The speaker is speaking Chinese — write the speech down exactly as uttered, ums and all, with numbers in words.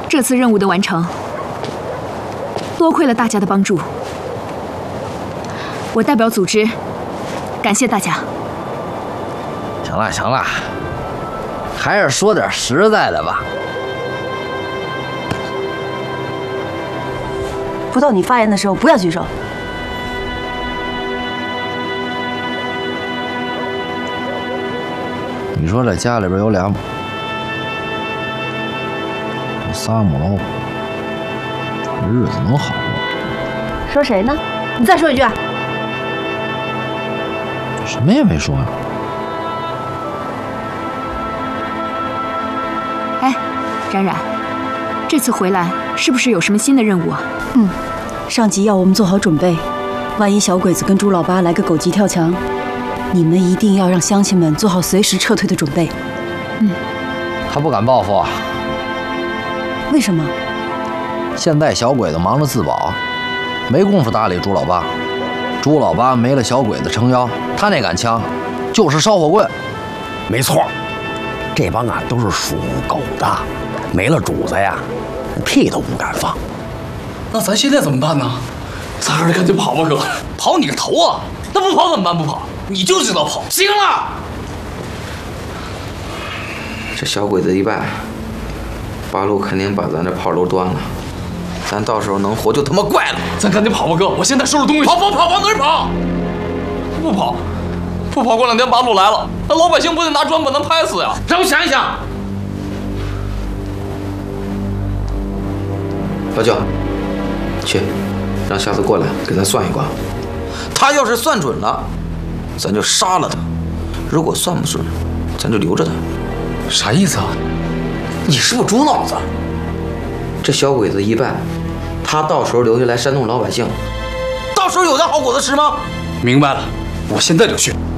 这次任务的完成，多亏了大家的帮助。我代表组织感谢大家。 行了行了，还是说点实在的吧。 不到你发言的时候，不要举手。 你说这家里边有俩母，有仨母老虎，日子能好过？ 说谁呢？你再说一句啊！ 什么也没说呀。 哎，冉冉，这次回来是不是有什么新的任务啊？ 嗯，上级要我们做好准备，万一小鬼子跟朱老八来个狗急跳墙，你们一定要让乡亲们做好随时撤退的准备。 嗯， 他不敢报复啊。 为什么？ 现在小鬼子忙着自保，没工夫搭理朱老八。朱老八没了小鬼子撑腰，他那杆枪就是烧火棍。 没错，这帮啊都是属狗的，没了主子呀，屁都不敢放。 那咱现在怎么办呢？咱还是赶紧跑吧，哥！跑你个头啊！那不跑怎么办？不跑，你就知道跑。行了， 这小鬼子一败，八路肯定把咱这炮楼端了，咱到时候能活就他妈怪了。 咱赶紧跑吧，哥！我现在收拾东西。跑跑跑，往哪儿跑？不跑，不跑，过两天八路来了，那老百姓不得拿砖把咱拍死呀？让我想一想。 老九，去，让瞎子过来给咱算一卦。他要是算准了，咱就杀了他；如果算不准，咱就留着他。 啥意思啊？ 你是不是猪脑子？这小鬼子一败，他到时候留下来煽动老百姓，到时候有咱好果子吃吗？ 明白了，我现在就去。